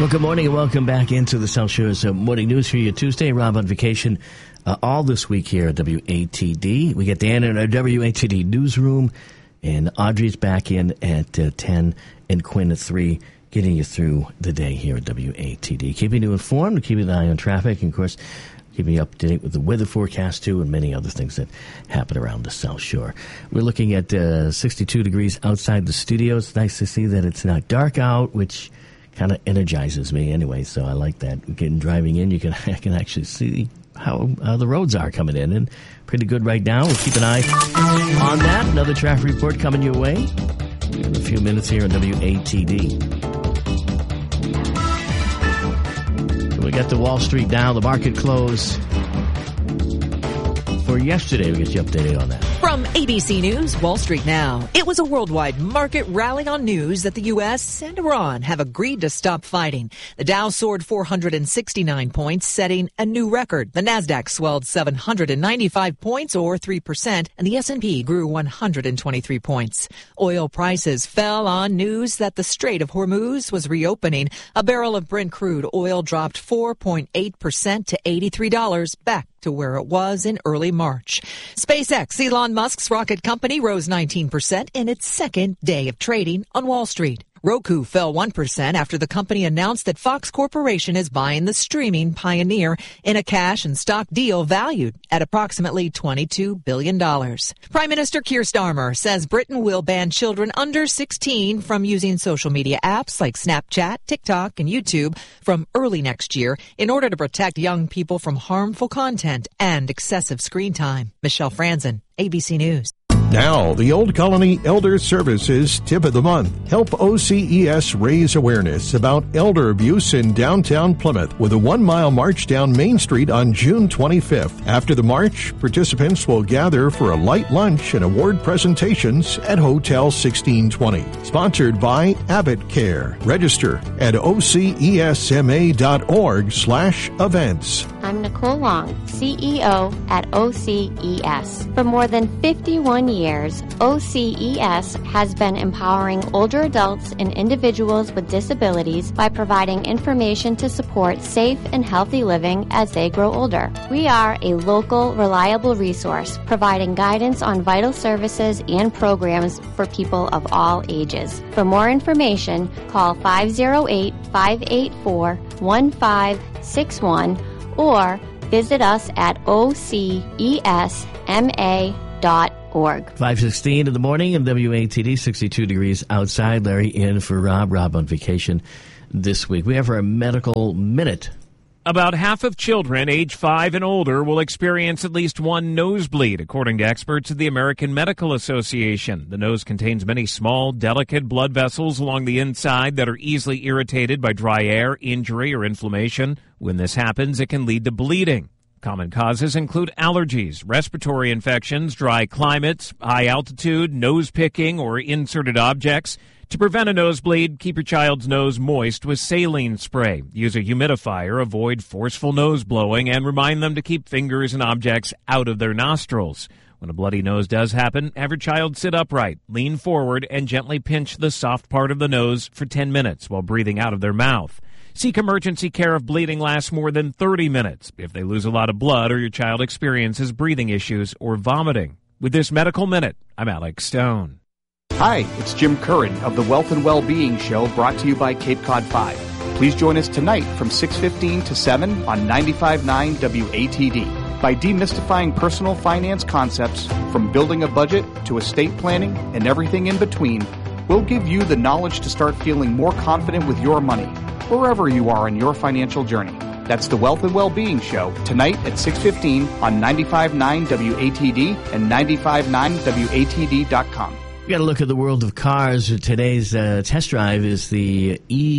Well, good morning and welcome back into the South Shore's Morning News for your Tuesday. Rob on vacation all this week here at WATD. We get Dan in our WATD newsroom, and Audrey's back in at 10 and Quinn at 3, getting you through the day here at WATD. Keeping you informed, keeping an eye on traffic, and, of course, keeping you up to date with the weather forecast, too, and many other things that happen around the South Shore. We're looking at 62 degrees outside the studio. It's nice to see that it's not dark out, which kind of energizes me anyway, so I like that. Driving in, I can actually see how the roads are coming in, and pretty good right now. We'll keep an eye on that. Another traffic report coming your way in a few minutes here on WATD. We got the Wall Street Dow, the market close for yesterday. We'll get you updated on that. From ABC News, Wall Street Now. It was a worldwide market rally on news that the U.S. and Iran have agreed to stop fighting. The Dow soared 469 points, setting a new record. The Nasdaq swelled 795 points, or 3%, and the S&P grew 123 points. Oil prices fell on news that the Strait of Hormuz was reopening. A barrel of Brent crude oil dropped 4.8% to $83, back to where it was in early March. SpaceX, Elon Musk's rocket company, rose 19% in its second day of trading on Wall Street. Roku fell 1% after the company announced that Fox Corporation is buying the streaming pioneer in a cash and stock deal valued at approximately $22 billion. Prime Minister Keir Starmer says Britain will ban children under 16 from using social media apps like Snapchat, TikTok, and YouTube from early next year in order to protect young people from harmful content and excessive screen time. Michelle Franzen, ABC News. Now, the Old Colony Elder Services Tip of the Month. Help OCES raise awareness about elder abuse in downtown Plymouth with a 1-mile march down Main Street on June 25th. After the march, participants will gather for a light lunch and award presentations at Hotel 1620. Sponsored by Abbott Care. Register at ocesma.org/events. I'm Nicole Long, CEO at OCES. For more than 51 years, OCES has been empowering older adults and individuals with disabilities by providing information to support safe and healthy living as they grow older. We are a local, reliable resource, providing guidance on vital services and programs for people of all ages. For more information, call 508-584-1561 or visit us at ocesma.org. 5:16 in the morning in WATD, 62 degrees outside. Larry in for Rob. Rob on vacation this week. We have our medical minute. About half of children age 5 and older will experience at least one nosebleed, according to experts at the American Medical Association. The nose contains many small, delicate blood vessels along the inside that are easily irritated by dry air, injury, or inflammation. When this happens, it can lead to bleeding. Common causes include allergies, respiratory infections, dry climates, high altitude, nose picking, or inserted objects. To prevent a nosebleed, keep your child's nose moist with saline spray. Use a humidifier, avoid forceful nose blowing, and remind them to keep fingers and objects out of their nostrils. When a bloody nose does happen, have your child sit upright, lean forward, and gently pinch the soft part of the nose for 10 minutes while breathing out of their mouth. Seek emergency care if bleeding lasts more than 30 minutes, if they lose a lot of blood or your child experiences breathing issues or vomiting. With this Medical Minute, I'm Alex Stone. Hi, it's Jim Curran of the Wealth and Well-Being Show, brought to you by Cape Cod 5. Please join us tonight from 6:15 to 7 on 95.9 WATD. By demystifying personal finance concepts, from building a budget to estate planning and everything in between, we'll give you the knowledge to start feeling more confident with your money, wherever you are in your financial journey. That's the Wealth and Well-Being Show, tonight at 6:15 on 95.9 WATD and 95.9WATD.com. We got to look at the world of cars. Today's test drive is the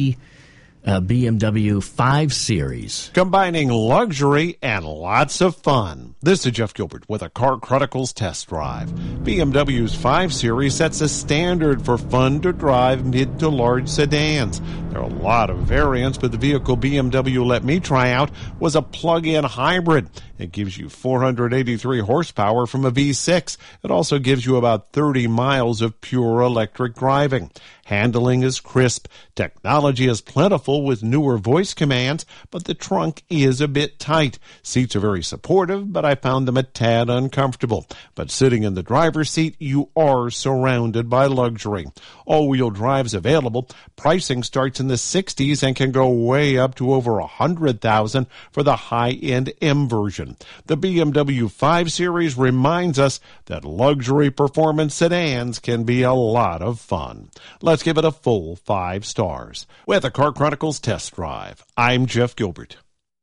BMW 5 Series. Combining luxury and lots of fun. This is Jeff Gilbert with a Car Chronicles test drive. BMW's 5 Series sets a standard for fun-to-drive mid to large sedans. There are a lot of variants, but the vehicle BMW let me try out was a plug-in hybrid. It gives you 483 horsepower from a V6. It also gives you about 30 miles of pure electric driving. Handling is crisp. Technology is plentiful available with newer voice commands, but the trunk is a bit tight. Seats are very supportive, but I found them a tad uncomfortable. But sitting in the driver's seat, you are surrounded by luxury. All-wheel drive's available. Pricing starts in the 60s and can go way up to over $100,000 for the high-end M version. The BMW 5 Series reminds us that luxury performance sedans can be a lot of fun. Let's give it a full 5 stars. With a Car Chronicles test drive, I'm Jeff Gilbert.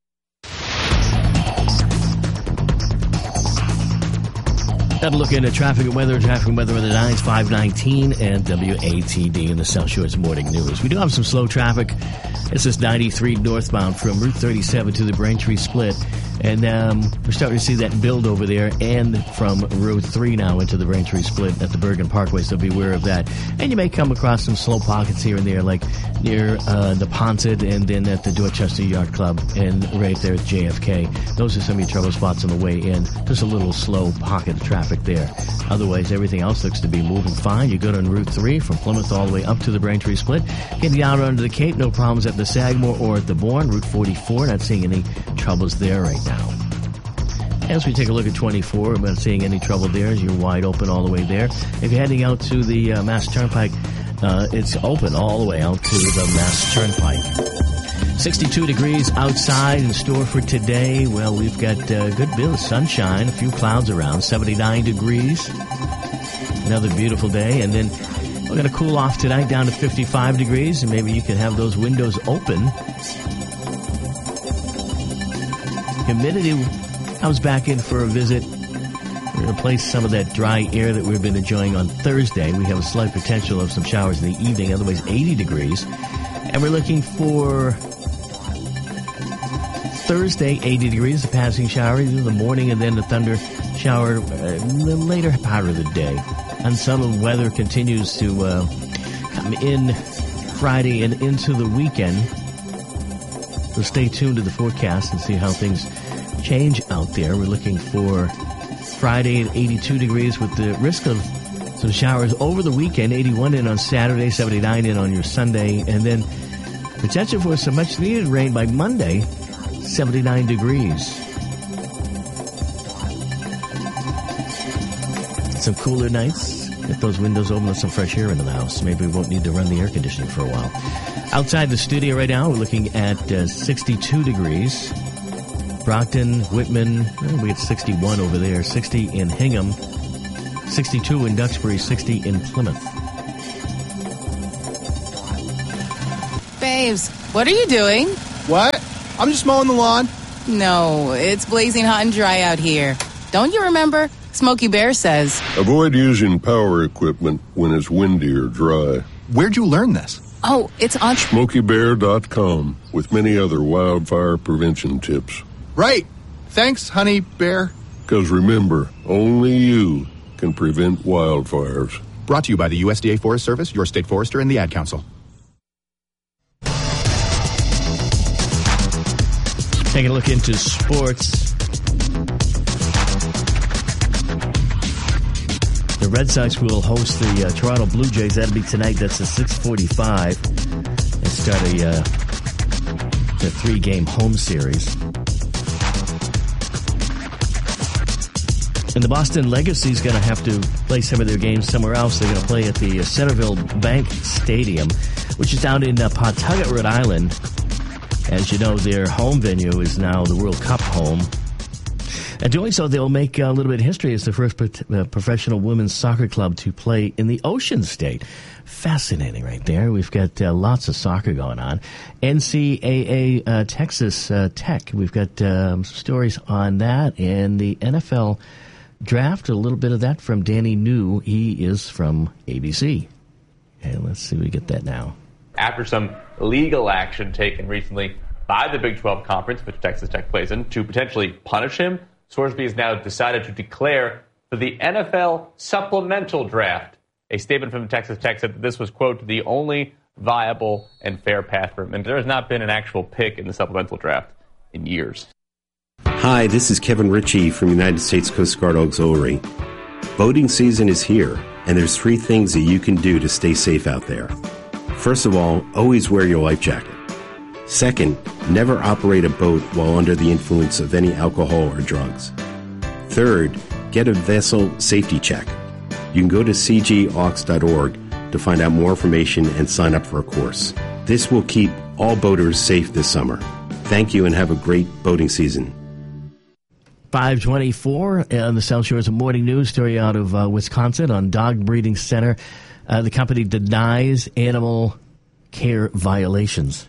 Have a look into traffic and weather. Traffic and weather on the 9s, 519 and WATD in the South Shore's Morning News. We do have some slow traffic. This is 93 northbound from Route 37 to the Braintree Split. And we're starting to see that build over there, and from Route 3 now into the Braintree Split at the Bergen Parkway, so be aware of that. And you may come across some slow pockets here and there, like near the Ponset and then at the Dorchester Yacht Club and right there at JFK. Those are some of your trouble spots on the way in. Just a little slow pocket of traffic there. Otherwise, everything else looks to be moving fine. You're good on Route 3 from Plymouth all the way up to the Braintree Split. Getting out onto the Cape, no problems at the Sagamore or at the Bourne. Route 44, not seeing any troubles there right now. As we take a look at 24, I'm not seeing any trouble there as you're wide open all the way there. If you're heading out to the Mass Turnpike, it's open all the way out to the Mass Turnpike. 62 degrees outside in store for today. Well, we've got a good bit of sunshine, a few clouds around, 79 degrees. Another beautiful day. And then we're going to cool off tonight down to 55 degrees, and maybe you can have those windows open. Humidity comes back in for a visit. We replace some of that dry air that we've been enjoying on Thursday. We have a slight potential of some showers in the evening, otherwise 80 degrees. And we're looking for Thursday, 80 degrees, the passing shower in the morning, and then the thunder shower in the later part of the day. Unsettled weather continues to come in Friday and into the weekend. So stay tuned to the forecast and see how things change out there. We're looking for Friday at 82 degrees with the risk of some showers over the weekend. 81 in on Saturday, 79 in on your Sunday, and then potential for some much needed rain by Monday, 79 degrees. Some cooler nights. Get those windows open, let some fresh air into the house. Maybe we won't need to run the air conditioning for a while. Outside the studio right now, we're looking at 62 degrees. Brockton, Whitman, we get 61 over there, 60 in Hingham, 62 in Duxbury, 60 in Plymouth. Babes, what are you doing? What? I'm just mowing the lawn. No, it's blazing hot and dry out here. Don't you remember? Smokey Bear says, avoid using power equipment when it's windy or dry. Where'd you learn this? Oh, it's on SmokeyBear.com with many other wildfire prevention tips. Right. Thanks, honey bear. Because remember, only you can prevent wildfires. Brought to you by the USDA Forest Service, your state forester, and the Ad Council. Taking a look into sports. The Red Sox will host the Toronto Blue Jays. That'll be tonight. That's at 6:45. They start a 3-game home series. And the Boston Legacy's going to have to play some of their games somewhere else. They're going to play at the Centerville Bank Stadium, which is down in Pawtucket, Rhode Island. As you know, their home venue is now the World Cup home. And doing so, they'll make a little bit of history as the first professional women's soccer club to play in the Ocean State. Fascinating right there. We've got lots of soccer going on. NCAA Texas Tech. We've got some stories on that. And the NFL Draft, a little bit of that from Danny New. He is from ABC. And let's see if we get that now. After some legal action taken recently by the Big 12 Conference, which Texas Tech plays in, to potentially punish him, Sorsby has now decided to declare for the NFL supplemental draft. A statement from Texas Tech said that this was, quote, the only viable and fair path for him. And there has not been an actual pick in the supplemental draft in years. Hi, this is Kevin Ritchie from United States Coast Guard Auxiliary. Boating season is here, and there's 3 things that you can do to stay safe out there. First of all, always wear your life jacket. Second, never operate a boat while under the influence of any alcohol or drugs. Third, get a vessel safety check. You can go to cgaux.org to find out more information and sign up for a course. This will keep all boaters safe this summer. Thank you and have a great boating season. 524 on the South Shores of Morning News, story out of Wisconsin on Dog Breeding Center. The company denies animal care violations.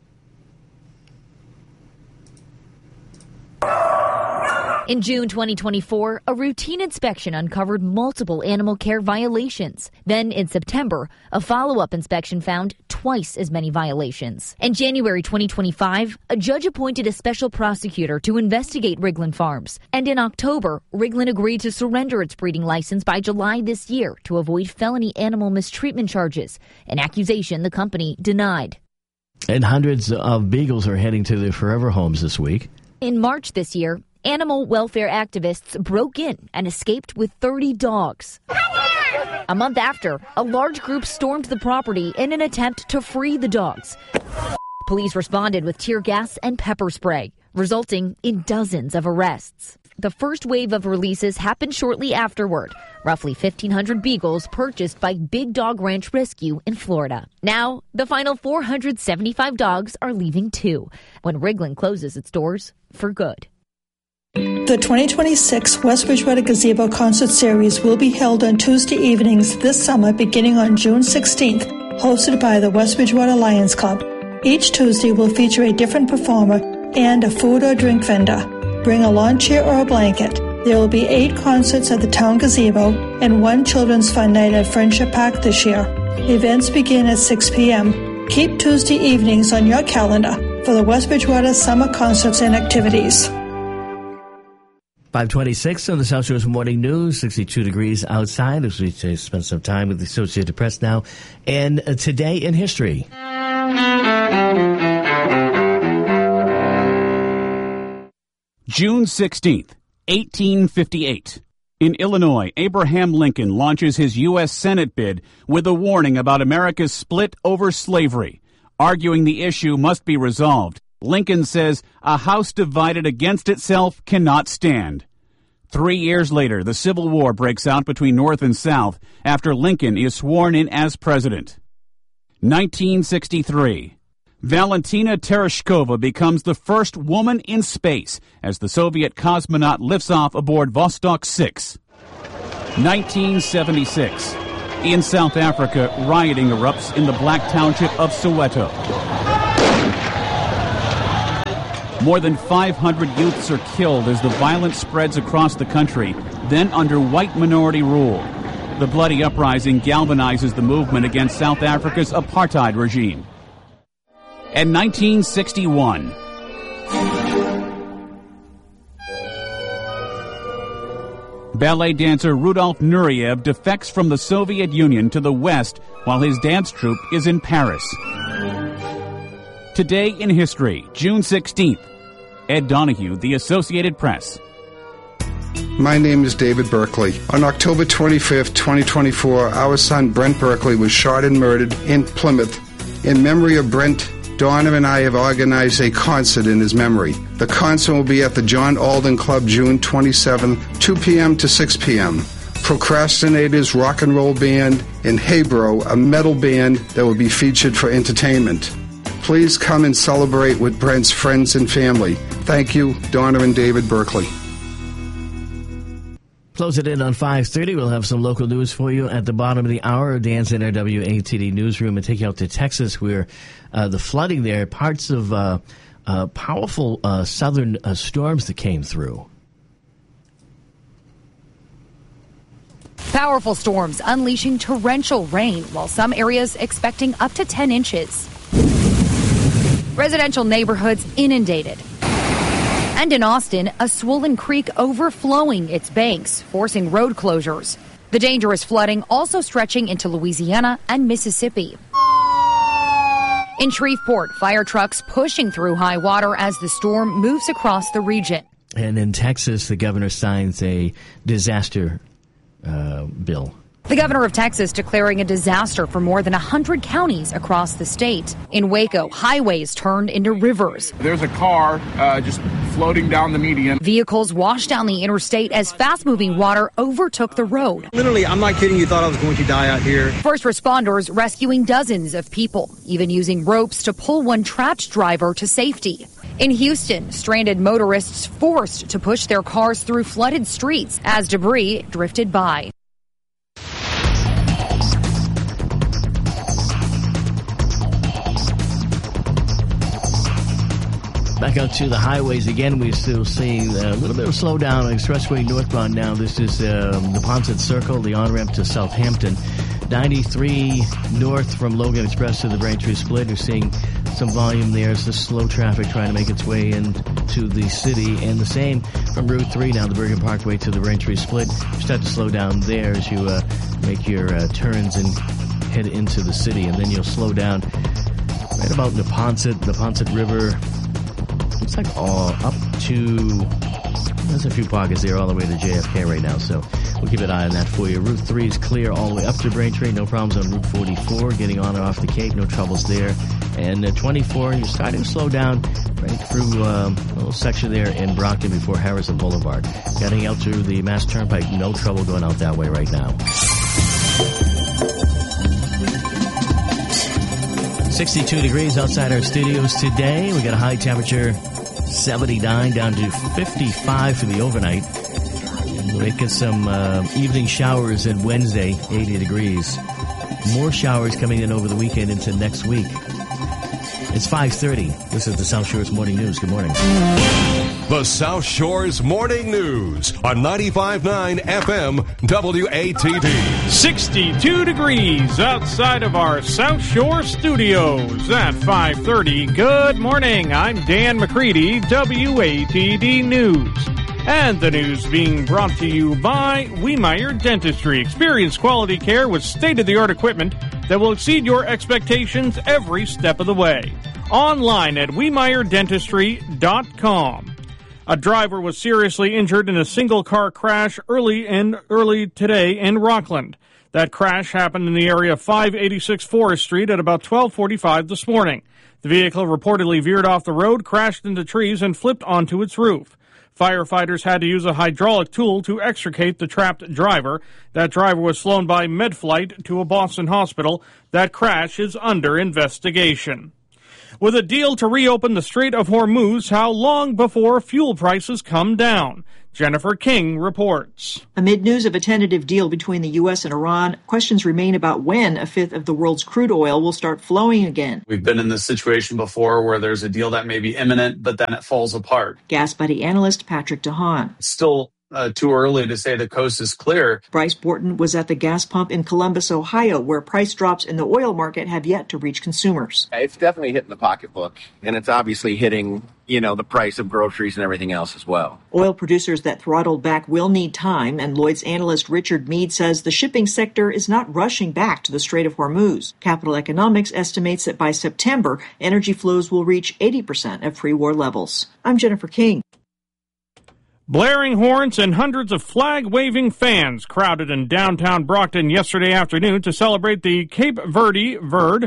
In June 2024, a routine inspection uncovered multiple animal care violations. Then in September, a follow-up inspection found twice as many violations. In January 2025, a judge appointed a special prosecutor to investigate Rigland Farms. And in October, Rigland agreed to surrender its breeding license by July this year to avoid felony animal mistreatment charges, an accusation the company denied. And hundreds of beagles are heading to their forever homes this week. In March this year, animal welfare activists broke in and escaped with 30 dogs. A month after, a large group stormed the property in an attempt to free the dogs. Police responded with tear gas and pepper spray, resulting in dozens of arrests. The first wave of releases happened shortly afterward. Roughly 1,500 beagles purchased by Big Dog Ranch Rescue in Florida. Now, the final 475 dogs are leaving too, when Rigland closes its doors for good. The 2026 West Bridgewater Gazebo Concert Series will be held on Tuesday evenings this summer beginning on June 16th, hosted by the West Bridgewater Lions Club. Each Tuesday will feature a different performer and a food or drink vendor. Bring a lawn chair or a blanket. There will be 8 concerts at the Town Gazebo and 1 children's fun night at Friendship Park this year. Events begin at 6 p.m. Keep Tuesday evenings on your calendar for the West Bridgewater Summer Concerts and Activities. 526 on the South Shores Morning News, 62 degrees outside as we spend some time with the Associated Press now. And today in history. June 16th, 1858. In Illinois, Abraham Lincoln launches his U.S. Senate bid with a warning about America's split over slavery. Arguing the issue must be resolved, Lincoln says a house divided against itself cannot stand. 3 years later, the Civil War breaks out between North and South after Lincoln is sworn in as president. 1963. Valentina Tereshkova becomes the first woman in space as the Soviet cosmonaut lifts off aboard Vostok 6. 1976. In South Africa, rioting erupts in the black township of Soweto. More than 500 youths are killed as the violence spreads across the country, then under white minority rule. The bloody uprising galvanizes the movement against South Africa's apartheid regime. And 1961. Ballet dancer Rudolf Nureyev defects from the Soviet Union to the West while his dance troupe is in Paris. Today in history, June 16th. Ed Donahue, The Associated Press. My name is David Berkeley. On October 25th, 2024, our son Brent Berkeley was shot and murdered in Plymouth. In memory of Brent, Donna and I have organized a concert in his memory. The concert will be at the John Alden Club June 27, 2 p.m. to 6 p.m. Procrastinators Rock and Roll Band and Hebro, a metal band that will be featured for entertainment. Please come and celebrate with Brent's friends and family. Thank you, Donna and David Berkeley. Close it in on 5:30. We'll have some local news for you at the bottom of the hour. Dan's in our WATD newsroom and take you out to Texas where the flooding there, parts of powerful southern storms that came through. Powerful storms unleashing torrential rain, while some areas expecting up to 10 inches. Residential neighborhoods inundated. And in Austin, a swollen creek overflowing its banks, forcing road closures. The dangerous flooding also stretching into Louisiana and Mississippi. In Shreveport, fire trucks pushing through high water as the storm moves across the region. And in Texas, the governor signs a disaster bill. The governor of Texas declaring a disaster for more than 100 counties across the state. In Waco, highways turned into rivers. There's a car just floating down the median. Vehicles washed down the interstate as fast-moving water overtook the road. Literally, I'm not kidding you, thought I was going to die out here. First responders rescuing dozens of people, even using ropes to pull one trapped driver to safety. In Houston, stranded motorists forced to push their cars through flooded streets as debris drifted by. Back out to the highways again. We're still seeing a little bit of slowdown on Expressway northbound now. This is the Ponset Circle, the on-ramp to Southampton. 93 north from Logan Express to the Braintree Split. You're seeing some volume there. It's the slow traffic trying to make its way into the city. And the same from Route 3 now, the Bergen Parkway to the Braintree Split. You start to slow down there as you make your turns and head into the city. And then you'll slow down right about the Ponset River. Looks like all up to, there's a few pockets there all the way to JFK right now, so we'll keep an eye on that for you. Route 3 is clear all the way up to Braintree, no problems on Route 44, getting on and off the Cape, no troubles there. And 24, you're starting to slow down right through a little section there in Brockton before Harrison Boulevard. Getting out to the Mass Turnpike, no trouble going out that way right now. 62 degrees outside our studios today. We got a high temperature 79 down to 55 for the overnight. We'll get some evening showers in Wednesday, 80 degrees. More showers coming in over the weekend into next week. It's 5:30. This is the South Shores Morning News. Good morning. The South Shores Morning News on 95.9 FM WATD. 62 degrees outside of our South Shore studios at 5:30. Good morning. I'm Dan McCready, WATD News. And the news being brought to you by Wiemeyer Dentistry. Experience quality care with state-of-the-art equipment that will exceed your expectations every step of the way. Online at WiemeyerDentistry.com. A driver was seriously injured in a single-car crash early today in Rockland. That crash happened in the area of 586 Forest Street at about 12:45 this morning. The vehicle reportedly veered off the road, crashed into trees, and flipped onto its roof. Firefighters had to use a hydraulic tool to extricate the trapped driver. That driver was flown by MedFlight to a Boston hospital. That crash is under investigation. With a deal to reopen the Strait of Hormuz, how long before fuel prices come down? Jennifer King reports. Amid news of a tentative deal between the U.S. and Iran, questions remain about when a fifth of the world's crude oil will start flowing again. We've been in this situation before where there's a deal that may be imminent, but then it falls apart. Gas Buddy analyst Patrick DeHaan. It's still too early to say the coast is clear. Bryce Borton was at the gas pump in Columbus, Ohio, where price drops in the oil market have yet to reach consumers. It's definitely hitting the pocketbook, and it's obviously hitting, the price of groceries and everything else as well. Oil producers that throttled back will need time, and Lloyd's analyst Richard Mead says the shipping sector is not rushing back to the Strait of Hormuz. Capital Economics estimates that by September, energy flows will reach 80% of pre-war levels. I'm Jennifer King. Blaring horns and hundreds of flag-waving fans crowded in downtown Brockton yesterday afternoon to celebrate the Cape Verde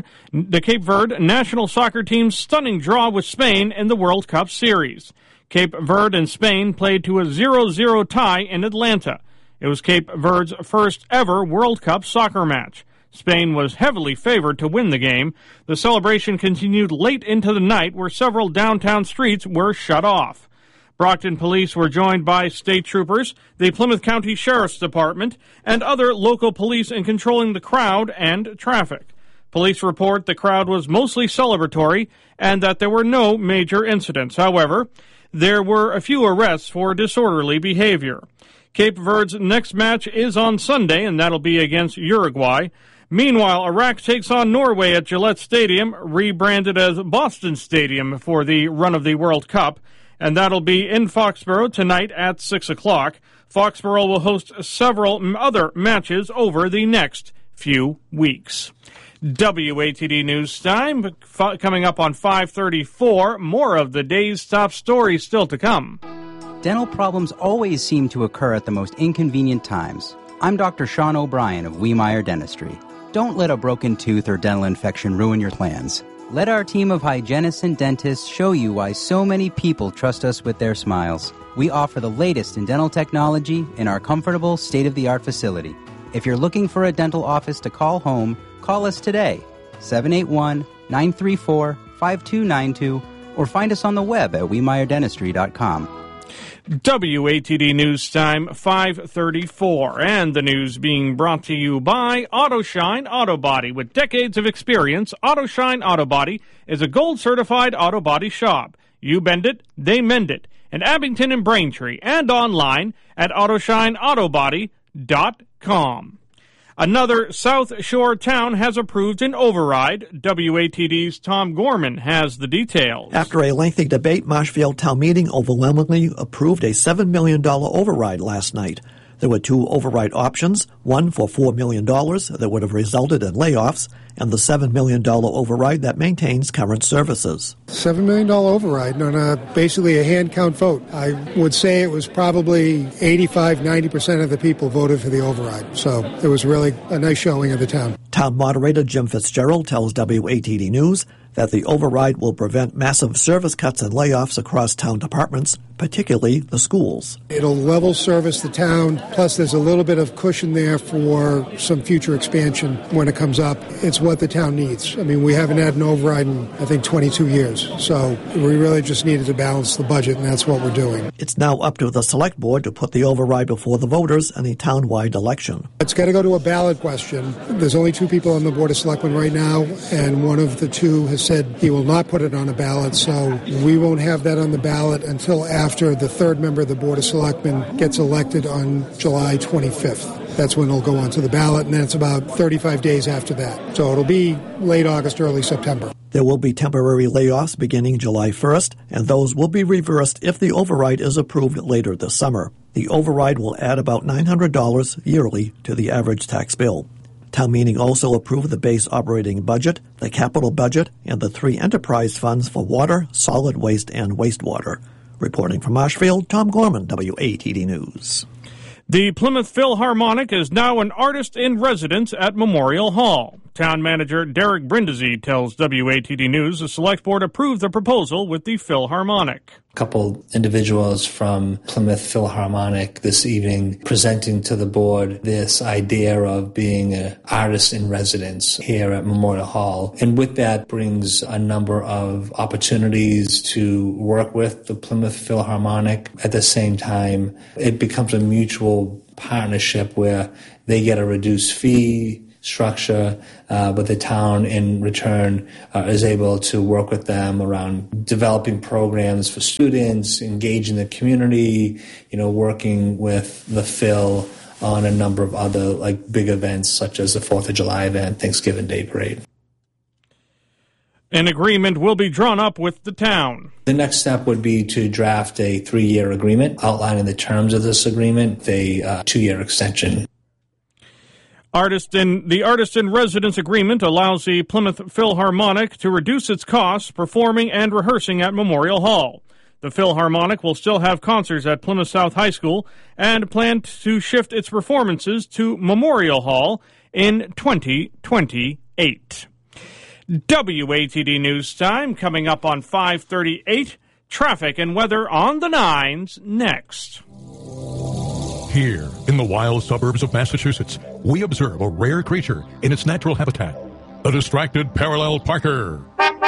national soccer team's stunning draw with Spain in the World Cup Series. Cape Verde and Spain played to a 0-0 tie in Atlanta. It was Cape Verde's first ever World Cup soccer match. Spain was heavily favored to win the game. The celebration continued late into the night, where several downtown streets were shut off. Brockton police were joined by state troopers, the Plymouth County Sheriff's Department, and other local police in controlling the crowd and traffic. Police report the crowd was mostly celebratory and that there were no major incidents. However, there were a few arrests for disorderly behavior. Cape Verde's next match is on Sunday, and that'll be against Uruguay. Meanwhile, Iraq takes on Norway at Gillette Stadium, rebranded as Boston Stadium for the run of the World Cup. And that'll be in Foxborough tonight at 6 o'clock. Foxborough will host several other matches over the next few weeks. WATD News Time coming up on 5:34. More of the day's top stories still to come. Dental problems always seem to occur at the most inconvenient times. I'm Dr. Sean O'Brien of Wiemeyer Dentistry. Don't let a broken tooth or dental infection ruin your plans. Let our team of hygienists and dentists show you why so many people trust us with their smiles. We offer the latest in dental technology in our comfortable, state-of-the-art facility. If you're looking for a dental office to call home, call us today, 781-934-5292, or find us on the web at WiemeyerDentistry.com. WATD News Time, 5:34, and the news being brought to you by AutoShine Auto Body. With decades of experience, AutoShine Auto Body is a gold-certified auto body shop. You bend it, they mend it. In Abington and Braintree, and online at AutoShineAutoBody.com. Another South Shore town has approved an override. WATD's Tom Gorman has the details. After a lengthy debate, Marshfield Town Meeting overwhelmingly approved a $7 million override last night. There were two override options, one for $4 million that would have resulted in layoffs, and the $7 million override that maintains current services. $7 million override on basically a hand count vote. I would say it was probably 85-90% of the people voted for the override. So it was really a nice showing of the town. Town moderator Jim Fitzgerald tells WATD News that the override will prevent massive service cuts and layoffs across town departments, particularly the schools. It'll level service the town, plus there's a little bit of cushion there for some future expansion when it comes up. It's what the town needs. I mean, we haven't had an override in, I think, 22 years. So we really just needed to balance the budget, and that's what we're doing. It's now up to the Select Board to put the override before the voters in a town-wide election. It's got to go to a ballot question. There's only two people on the Board of Selectmen right now, and one of the two has said he will not put it on a ballot, so we won't have that on the ballot until after the third member of the Board of Selectmen gets elected on July 25th. That's when it'll go onto the ballot, and then it's about 35 days after that. So it'll be late August, early September. There will be temporary layoffs beginning July 1st, and those will be reversed if the override is approved later this summer. The override will add about $900 yearly to the average tax bill. Town meeting also approved the base operating budget, the capital budget, and the three enterprise funds for water, solid waste, and wastewater. Reporting from Marshfield, Tom Gorman, WATD News. The Plymouth Philharmonic is now an artist in residence at Memorial Hall. Town manager Derek Brindisi tells WATD News the Select Board approved the proposal with the Philharmonic. A couple individuals from Plymouth Philharmonic this evening presenting to the board this idea of being an artist in residence here at Memorial Hall. And with that brings a number of opportunities to work with the Plymouth Philharmonic. At the same time, it becomes a mutual partnership where they get a reduced fee structure, but the town in return is able to work with them around developing programs for students, engaging the community, working with the Phil on a number of other big events such as the 4th of July event, Thanksgiving Day Parade. An agreement will be drawn up with the town. The next step would be to draft a 3-year agreement outlining the terms of this agreement, a 2-year extension. The Artist in Residence Agreement allows the Plymouth Philharmonic to reduce its costs performing and rehearsing at Memorial Hall. The Philharmonic will still have concerts at Plymouth South High School and plan to shift its performances to Memorial Hall in 2028. WATD News Time coming up on 5:38. Traffic and weather on the 9s next. Here, in the wild suburbs of Massachusetts, we observe a rare creature in its natural habitat, a distracted parallel parker.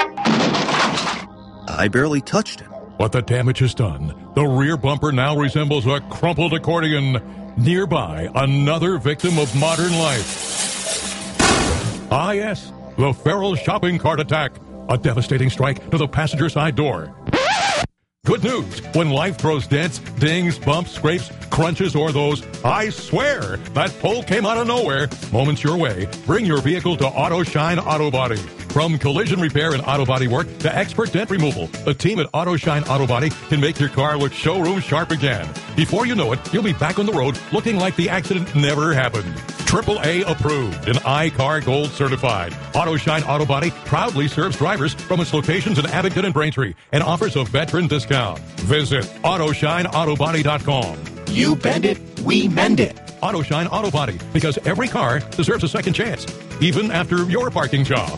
I barely touched it. But the damage is done. The rear bumper now resembles a crumpled accordion. Nearby, another victim of modern life. Ah, yes, the feral shopping cart attack, a devastating strike to the passenger side door. Good news, when life throws dents, dings, bumps, scrapes, crunches, or those, I swear, that pole came out of nowhere, moments your way, bring your vehicle to AutoShine Auto Body. From collision repair and auto body work to expert dent removal, the team at AutoShine Auto Body can make your car look showroom sharp again. Before you know it, you'll be back on the road looking like the accident never happened. AAA approved and iCar Gold certified. AutoShine Auto Body proudly serves drivers from its locations in Abington and Braintree and offers a veteran discount. Visit AutoShineAutobody.com. You bend it, we mend it. AutoShine Auto Body, because every car deserves a second chance, even after your parking job.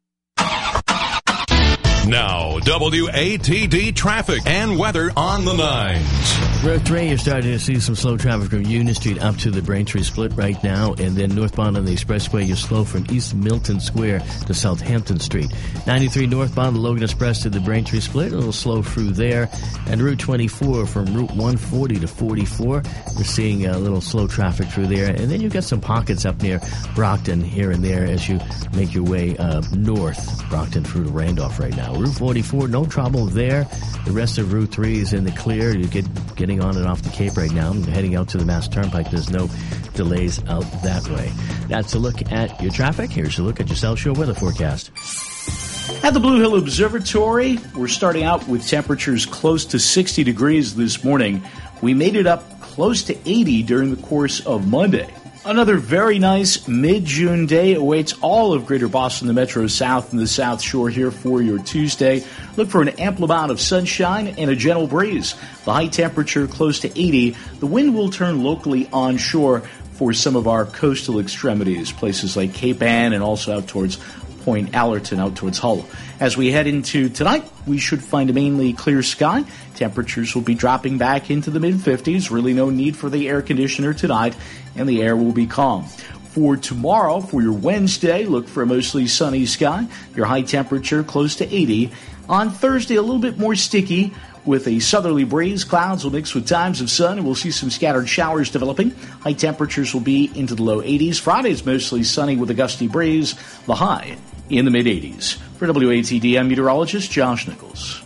Now, WATD traffic and weather on the 9s. Route 3, you're starting to see some slow traffic from Union Street up to the Braintree Split right now, and then northbound on the Expressway, you're slow from East Milton Square to Southampton Street. 93 northbound, the Logan Express to the Braintree Split, a little slow through there. And Route 24 from Route 140 to 44, we're seeing a little slow traffic through there. And then you've got some pockets up near Brockton here and there as you make your way north, Brockton through to Randolph right now. Route 44, no trouble there. The rest of Route 3 is in the clear. You're getting on and off the Cape right now. Heading out to the Mass Turnpike, there's no delays out that way. That's a look at your traffic. Here's a look at your South Shore weather forecast. At the Blue Hill Observatory, we're starting out with temperatures close to 60 degrees this morning. We made it up close to 80 during the course of Monday. Another very nice mid-June day awaits all of Greater Boston, the Metro South, and the South Shore here for your Tuesday. Look for an ample amount of sunshine and a gentle breeze. The high temperature close to 80. The wind will turn locally onshore for some of our coastal extremities, places like Cape Ann and also out towards Point Allerton, out towards Hull. As we head into tonight, we should find a mainly clear sky. Temperatures will be dropping back into the mid-50s. Really no need for the air conditioner tonight, and the air will be calm. For tomorrow, for your Wednesday, look for a mostly sunny sky. Your high temperature close to 80. On Thursday, a little bit more sticky with a southerly breeze. Clouds will mix with times of sun, and we'll see some scattered showers developing. High temperatures will be into the low 80s. Friday's mostly sunny with a gusty breeze. The high in the mid-80s. For WATD, I'm meteorologist Josh Nichols.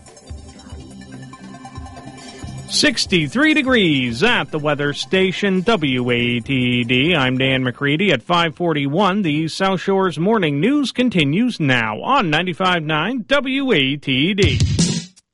63 degrees at the weather station WATD. I'm Dan McCready at 541. The South Shore's morning news continues now on 95.9 WATD.